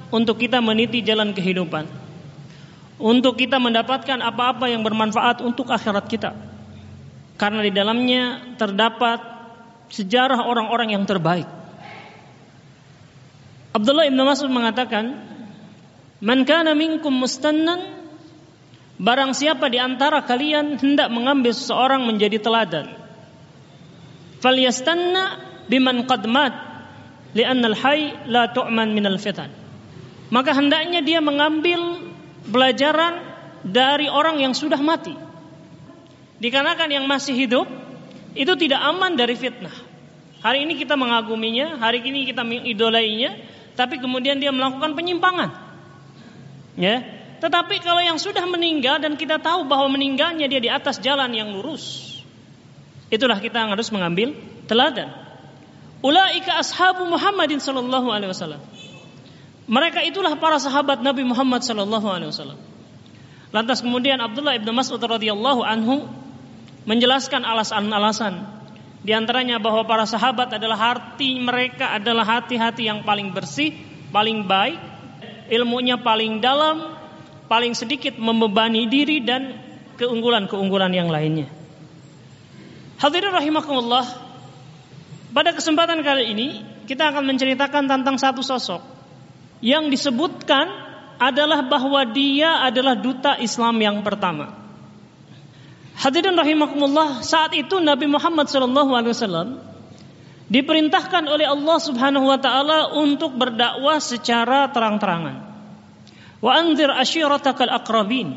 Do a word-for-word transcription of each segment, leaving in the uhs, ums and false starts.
untuk kita meniti jalan kehidupan, untuk kita mendapatkan apa-apa yang bermanfaat untuk akhirat kita. Karena di dalamnya terdapat sejarah orang-orang yang terbaik. Abdullah ibn Mas'ud mengatakan, "Man kana minkum mustannan," barang siapa di antara kalian hendak mengambil seseorang menjadi teladan, "falyastanna biman qad mat, li'anna al-hayy la tu'man minal fitan." Maka hendaknya dia mengambil pelajaran dari orang yang sudah mati. Dikarenakan yang masih hidup itu tidak aman dari fitnah. Hari ini kita mengaguminya, hari ini kita mengidolainya, tapi kemudian dia melakukan penyimpangan. Ya. Tetapi kalau yang sudah meninggal dan kita tahu bahwa meninggalnya dia di atas jalan yang lurus, itulah kita yang harus mengambil teladan. Ulaika ashabu Muhammadin sallallahu alaihi wasallam. Mereka itulah para sahabat Nabi Muhammad sallallahu alaihi wasallam. Lantas kemudian Abdullah ibn Mas'ud radhiyallahu anhu menjelaskan alasan-alasan, di antaranya bahwa para sahabat adalah hati mereka adalah hati-hati yang paling bersih, paling baik, ilmunya paling dalam, paling sedikit membebani diri, dan keunggulan-keunggulan yang lainnya. Hadirin rahimakumullah, pada kesempatan kali ini kita akan menceritakan tentang satu sosok yang disebutkan adalah bahwa dia adalah duta Islam yang pertama. Hadirin rahimakumullah, saat itu Nabi Muhammad sallallahu alaihi wasallam diperintahkan oleh Allah Subhanahu wa taala untuk berdakwah secara terang-terangan. Wa anzir ashiratakal aqrabin,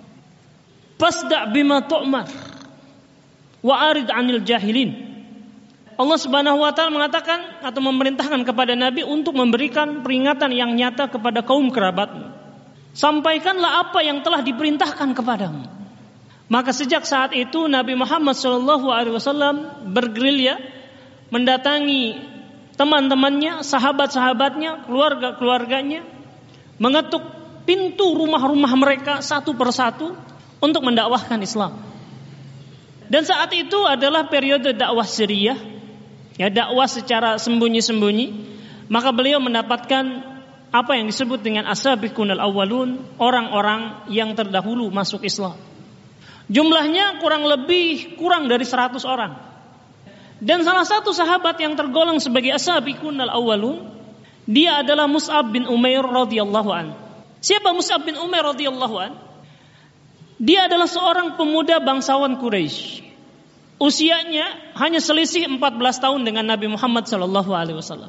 fasda' bima tu'mar, wa arid 'anil jahilin. Allah Subhanahu wa taala mengatakan atau memerintahkan kepada Nabi untuk memberikan peringatan yang nyata kepada kaum kerabatmu. Sampaikanlah apa yang telah diperintahkan kepadamu. Maka sejak saat itu Nabi Muhammad sallallahu alaihi wasallam bergerilya mendatangi teman-temannya, sahabat-sahabatnya, keluarga-keluarganya, mengetuk pintu rumah-rumah mereka satu persatu untuk mendakwahkan Islam. Dan saat itu adalah periode dakwah sirriyah, ya, dakwah secara sembunyi-sembunyi. Maka beliau mendapatkan apa yang disebut dengan as-sabiqunal awwalun, orang-orang yang terdahulu masuk Islam. Jumlahnya kurang lebih kurang dari seratus orang. Dan salah satu sahabat yang tergolong sebagai as-sabiqunal awwalun, dia adalah Mus'ab bin Umair radhiyallahu anhu. Siapa Mus'ab bin Umair radhiyallahu anhu? Dia adalah seorang pemuda bangsawan Quraisy. Usianya hanya selisih empat belas tahun dengan Nabi Muhammad sallallahu alaihi wasallam.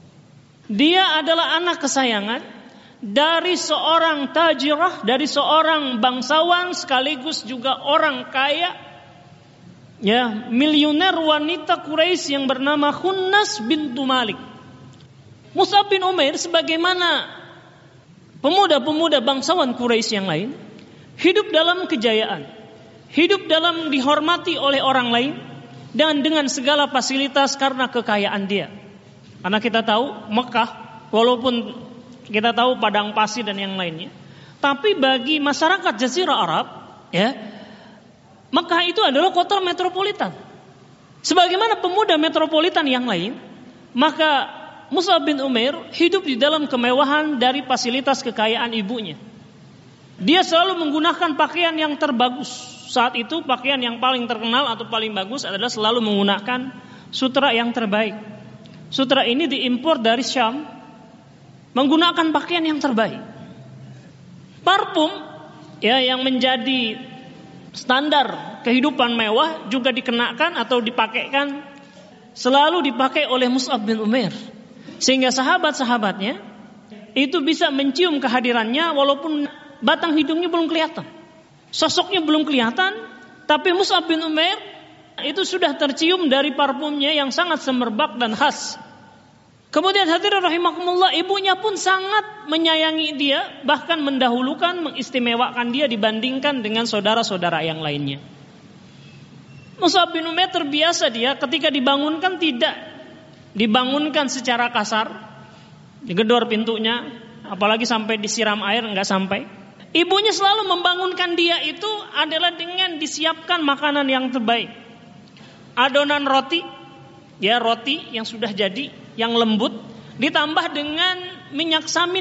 Dia adalah anak kesayangan dari seorang tajirah, dari seorang bangsawan sekaligus juga orang kaya, ya, miliuner wanita Quraisy yang bernama Khunnas bintu Malik. Mus'ab bin Umair sebagaimana pemuda-pemuda bangsawan Quraisy yang lain, hidup dalam kejayaan, hidup dalam dihormati oleh orang lain, dan dengan segala fasilitas karena kekayaan dia. Karena kita tahu Mekah, walaupun kita tahu padang pasir dan yang lainnya, tapi bagi masyarakat Jazirah Arab, ya, Mekah itu adalah kota metropolitan. Sebagaimana pemuda metropolitan yang lain, maka Mus'ab bin Umair hidup di dalam kemewahan dari fasilitas kekayaan ibunya. Dia selalu menggunakan pakaian yang terbagus. Saat itu pakaian yang paling terkenal atau paling bagus adalah selalu menggunakan sutra yang terbaik. Sutra ini diimpor dari Syam, menggunakan pakaian yang terbaik. Parfum, ya, yang menjadi standar kehidupan mewah juga dikenakan atau dipakaikan, selalu dipakai oleh Mus'ab bin Umair, sehingga sahabat-sahabatnya itu bisa mencium kehadirannya walaupun batang hidungnya belum kelihatan, sosoknya belum kelihatan, tapi Mus'ab bin Umair itu sudah tercium dari parfumnya yang sangat semerbak dan khas. Kemudian hadirin rahimakumullah, ibunya pun sangat menyayangi dia, bahkan mendahulukan, mengistimewakan dia dibandingkan dengan saudara-saudara yang lainnya. Mus'ab bin Umair terbiasa dia ketika dibangunkan tidak dibangunkan secara kasar, digedor pintunya, apalagi sampai disiram air, enggak sampai. Ibunya selalu membangunkan dia itu adalah dengan disiapkan makanan yang terbaik. Adonan roti, ya, roti yang sudah jadi, yang lembut, ditambah dengan minyak samin